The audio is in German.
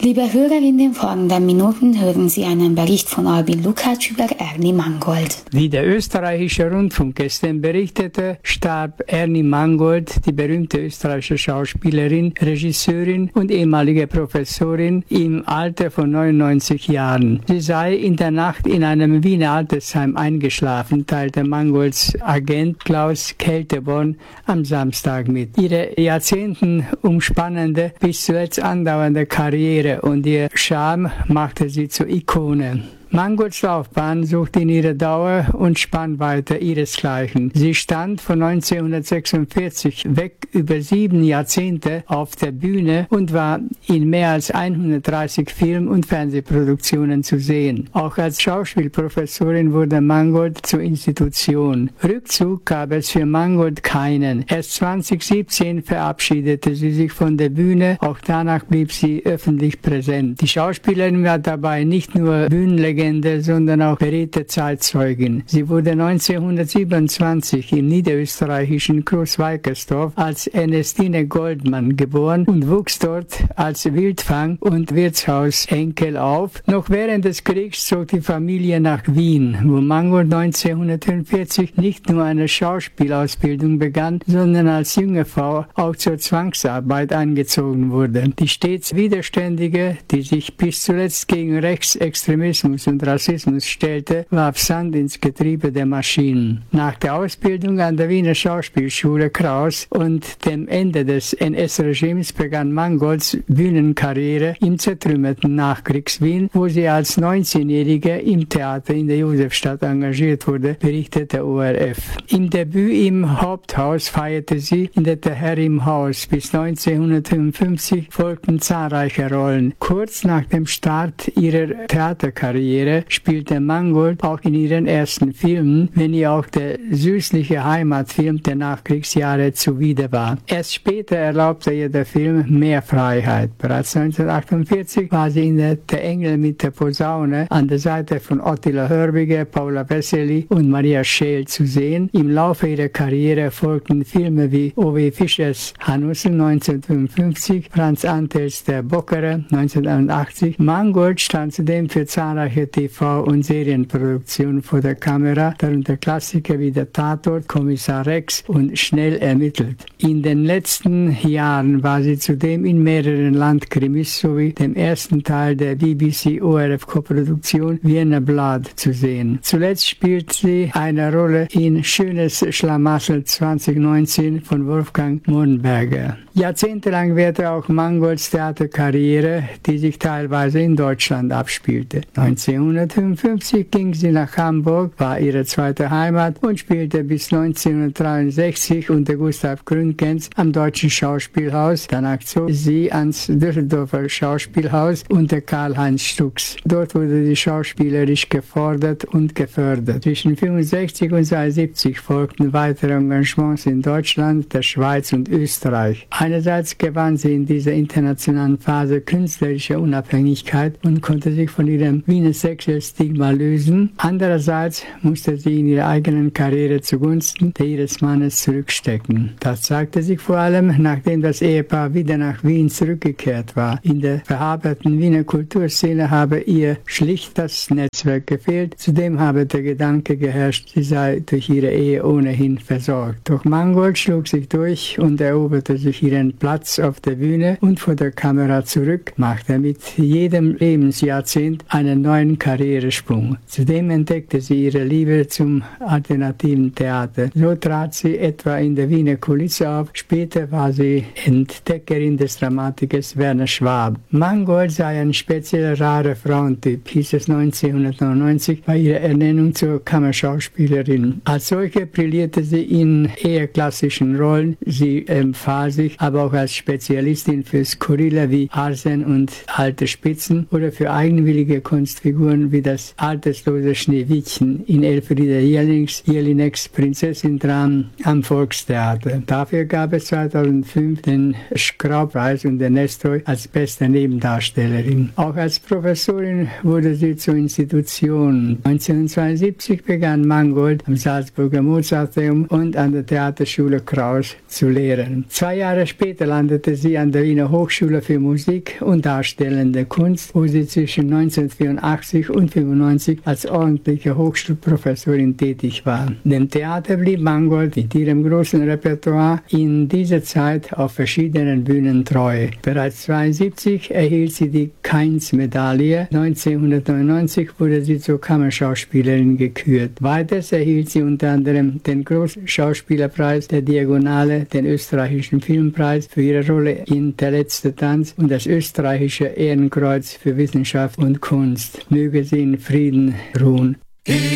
Liebe Hörer, in den folgenden Minuten hören Sie einen Bericht von Albin Lukács über Ernie Mangold. Wie der österreichische Rundfunk gestern berichtete, starb Ernie Mangold, die berühmte österreichische Schauspielerin, Regisseurin und ehemalige Professorin, im Alter von 99 Jahren. Sie sei in der Nacht in einem Wiener Altersheim eingeschlafen, teilte Mangolds Agent Klaus Kelteborn am Samstag mit. Ihre jahrzehntenumspannende, bis zuletzt andauernde Karriere und ihr Charme machte sie zur Ikone. Mangolds Laufbahn sucht in ihrer Dauer und Spannweite ihresgleichen. Sie stand von 1946 weg über 7 Jahrzehnte auf der Bühne und war in mehr als 130 Film- und Fernsehproduktionen zu sehen. Auch als Schauspielprofessorin wurde Mangold zur Institution. Rückzug gab es für Mangold keinen. Erst 2017 verabschiedete sie sich von der Bühne, auch danach blieb sie öffentlich präsent. Die Schauspielerin war dabei nicht nur Bühnenlegende, sondern auch beredte Zeitzeugin. Sie wurde 1927 im niederösterreichischen Großweikersdorf als Ernestine Goldmann geboren und wuchs dort als Wildfang- und Wirtshausenkel auf. Noch während des Kriegs zog die Familie nach Wien, wo Mangold 1945 nicht nur eine Schauspielausbildung begann, sondern als junge Frau auch zur Zwangsarbeit eingezogen wurde. Die stets Widerständige, die sich bis zuletzt gegen Rechtsextremismus und Rassismus stellte, warf Sand ins Getriebe der Maschinen. Nach der Ausbildung an der Wiener Schauspielschule Kraus und dem Ende des NS-Regimes begann Mangolds Bühnenkarriere im zertrümmerten Nachkriegs-Wien, wo sie als 19-Jährige im Theater in der Josefstadt engagiert wurde, berichtet der ORF. Im Debüt im Haupthaus feierte sie in der Herr im Haus. Bis 1955 folgten zahlreiche Rollen. Kurz nach dem Start ihrer Theaterkarriere spielte Mangold auch in ihren ersten Filmen, wenn ihr auch der süßliche Heimatfilm der Nachkriegsjahre zuwider war. Erst später erlaubte ihr der Film mehr Freiheit. Bereits 1948 war sie in der Engel mit der Posaune an der Seite von Ottila Hörbiger, Paula Wessely und Maria Scheel zu sehen. Im Laufe ihrer Karriere folgten Filme wie O.W. Fischers Hanussel 1955, Franz Antels Der Bockere 1981. Mangold stand zudem für zahlreiche TV- und Serienproduktionen vor der Kamera, darunter Klassiker wie Der Tatort, Kommissar Rex und Schnell ermittelt. In den letzten Jahren war sie zudem in mehreren Landkrimis sowie dem ersten Teil der BBC-ORF-Koproduktion Vienna Blood zu sehen. Zuletzt spielt sie eine Rolle in Schönes Schlamassel 2019 von Wolfgang Mohnberger. Jahrzehntelang währte auch Mangolds Theaterkarriere, die sich teilweise in Deutschland abspielte. 1955 ging sie nach Hamburg, war ihre zweite Heimat und spielte bis 1963 unter Gustav Gründgens am Deutschen Schauspielhaus. Danach zog sie ans Düsseldorfer Schauspielhaus unter Karl-Heinz Strux. Dort wurde sie schauspielerisch gefordert und gefördert. Zwischen 1965 und 1970 folgten weitere Engagements in Deutschland, der Schweiz und Österreich. Einerseits gewann sie in dieser internationalen Phase künstlerische Unabhängigkeit und konnte sich von ihrem Wiener Sexual-Stigma lösen. Andererseits musste sie in ihrer eigenen Karriere zugunsten ihres Mannes zurückstecken. Das zeigte sich vor allem, nachdem das Ehepaar wieder nach Wien zurückgekehrt war. In der verhaberten Wiener Kulturszene habe ihr schlicht das Netzwerk gefehlt. Zudem habe der Gedanke geherrscht, sie sei durch ihre Ehe ohnehin versorgt. Doch Mangold schlug sich durch und eroberte sich ihren Platz auf der Bühne und vor der Kamera zurück, machte mit jedem Lebensjahrzehnt einen neuen Karrieresprung. Zudem entdeckte sie ihre Liebe zum alternativen Theater. So trat sie etwa in der Wiener Kulisse auf. Später war sie Entdeckerin des Dramatikers Werner Schwab. Mangold sei ein speziell rarer Frauentyp, hieß es 1999 bei ihrer Ernennung zur Kammerschauspielerin. Als solche brillierte sie in eher klassischen Rollen. Sie empfahl sich aber auch als Spezialistin für Skurrile wie Arsen und alte Spitzen oder für eigenwillige Kunstfiguren wie das alterslose Schneewittchen in Elfriede Jelineks Prinzessin-Dram am Volkstheater. Dafür Dafür gab es 2005 den Graupreis und den Nestor als beste Nebendarstellerin. Auch als Professorin wurde sie zur Institution. 1972 begann Mangold am Salzburger Mozarteum und an der Theaterschule Kraus zu lehren. 2 Jahre später landete sie an der Wiener Hochschule für Musik und Darstellende Kunst, wo sie zwischen 1984 und 1995 als ordentliche Hochschulprofessorin tätig war. Dem Theater blieb Mangold mit ihrem großen Repertoire in dieser Zeit auf verschiedenen Bühnen treu. Bereits 1972 erhielt sie die Kainz-Medaille. 1999 wurde sie zur Kammerschauspielerin gekürt. Weiters erhielt sie unter anderem den Großschauspielerpreis der Diagonale, den österreichischen Filmpreis für ihre Rolle in Der letzte Tanz und das österreichische Ehrenkreuz für Wissenschaft und Kunst. Möge sie in Frieden ruhen.